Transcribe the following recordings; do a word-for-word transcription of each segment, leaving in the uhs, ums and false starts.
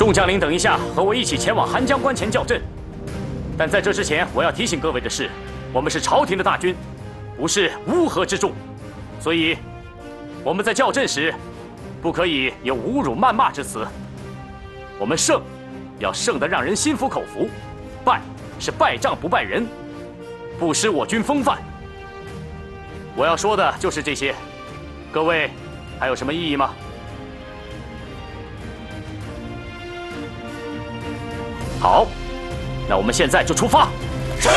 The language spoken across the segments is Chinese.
众将领，等一下，和我一起前往韩江关前校正。但在这之前，我要提醒各位的是，我们是朝廷的大军，不是乌合之众，所以我们在校正时，不可以有侮辱、谩骂之词。我们胜，要胜得让人心服口服；败是败仗不败人，不失我军风范。我要说的就是这些，各位还有什么异议吗？ 好，那我们现在就出发。 是。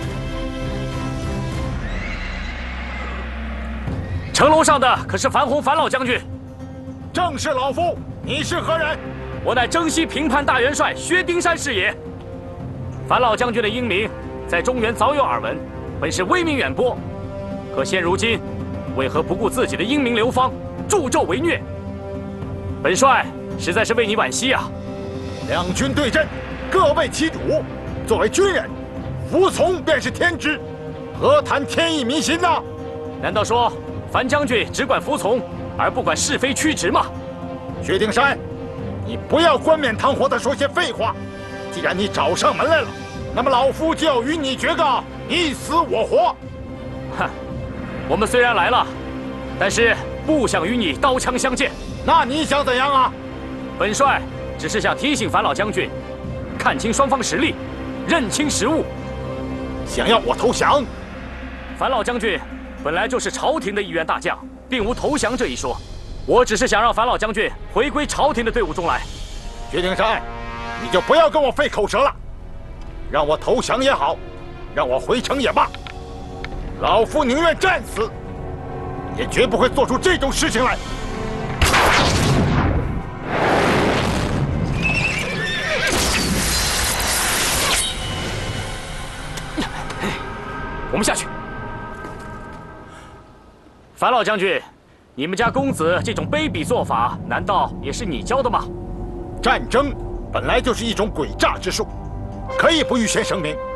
城楼上的可是樊宏樊老将军。 正是老夫。你是何人？ 我乃征西平叛大元帅薛丁山是也。樊老将军的英名，在中原早有耳闻，本是威名远播。可现如今，为何不顾自己的英名流芳，助纣为虐？本帅实在是为你惋惜啊！ 两军对阵。 各为其主，作为军人，服从便是天职，何谈天意迷心呢？ 难道说樊将军只管服从，而不管是非曲直吗？ 薛丁山，你不要冠冕堂皇地说些废话。既然你找上门来了，那么老夫就要与你决个你死我活。 哼，我们虽然来了，但是不想与你刀枪相见。 那你想怎样啊？ 本帅只是想提醒樊老将军。 看清双方实力，认清实物。 想要我投降？ 樊老将军本来就是朝廷的一员大将，并无投降这一说。我只是想让樊老将军回归朝廷的队伍中来。 薛丁山，你就不要跟我费口舌了。让我投降也好，让我回城也罢，老夫宁愿战死，也绝不会做出这种事情来。 我们下去。樊老将军，你们家公子这种卑鄙做法，难道也是你教的吗？ 战争本来就是一种诡诈之术，可以不预先声明，